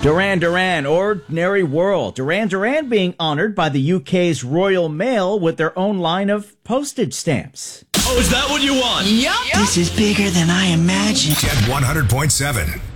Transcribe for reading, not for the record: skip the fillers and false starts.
Duran Duran, Ordinary World. Duran Duran being honored by the UK's Royal Mail with their own line of postage stamps. Oh, is that what you want? Yup. This is bigger than I imagined. Get 100.7.